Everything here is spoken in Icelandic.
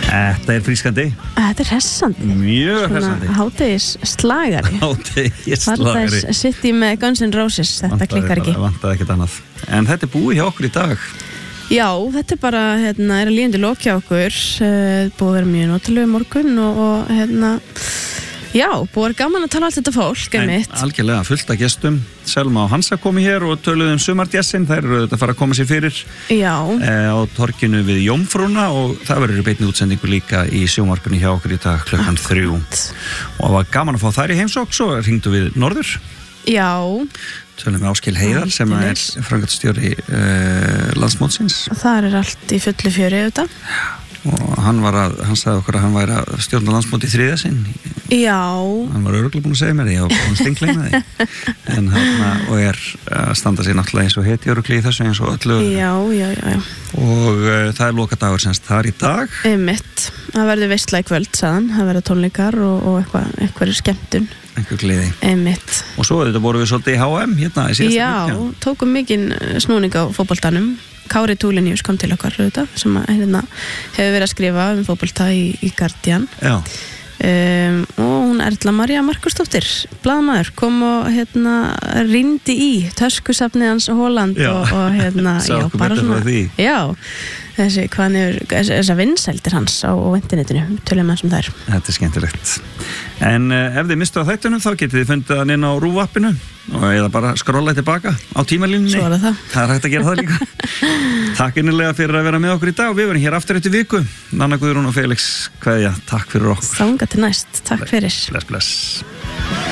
Þetta frískandi. Þetta hressandi. Mjög hressandi. Hádegisslagari. Hádegisslagari. City með Guns N' Roses, þetta klikkar ekki. Vantaði ekkert annað. En þetta búið hjá okkur í dag. Já, þetta bara, að líðandi lok hjá okkur. Búið að vera mjög notalegu morgun og já, búið gaman að tala allt þetta fólk, einmitt. Algjörlega, fullt af gestum. Selma og Hansa komi hér og töluðum sumardjessin. Þær eru þetta að fara að koma sér fyrir. Já. Á torginu við Jómfrúna og það verður beinni útsendingu líka í sjónvarpinu hjá okkur í dag 3:00. Og það var gaman að fá þær í heimsókn, svo hringdu við norður. Já. Tölum við Áskil Heiðar sem framkvæmdastjóri landsmótsins. Það allt í fullu fjöri auðvitað. Og hann sagði okkur að hann væri að stjórna landsmóti í 3. sinn. Já. Hann var örugglega búinn að segja mér því og búinn að stingleina því. En hann og að standa sig náttúrulega eins og heti örugglega í þessu eins og öllu. Já. Og það lokadagur semst þar í dag. Einmitt. Það verður veisla í kvöld, sagðan. Það verður tónleikar og eitthvað skemmtun. Einhver gleði. Einmitt. Og svo þetta voru við svolítið í HM hérna í síðasta Já, tókum mikinn snúning á fótboltanum. Kári Túlinius kom til okkar sem hefur verið að skrifa fótbolta í Guardian. Já. Og hún Erla María Markusdóttir, blaðamaður, kom og rýndi í töskusafnið hans Holland og já, bara svona því. Já, þessar vinsældir hans á internetinu, tölum hans þær. Þetta skemmtilegt. En ef þið mistu á þættunum þá getið þið fundið hann inn á RÚV-appinu eða bara skrolla tilbaka á tímalínunni. Svo það. Það hægt að gera það líka. Takk innilega fyrir að vera með okkur í dag og við verum hér aftur eftir viku. Nanna Guðrún og Felix kveðja, takk fyrir okkur. Þangað til næst, takk fyrir. Bless.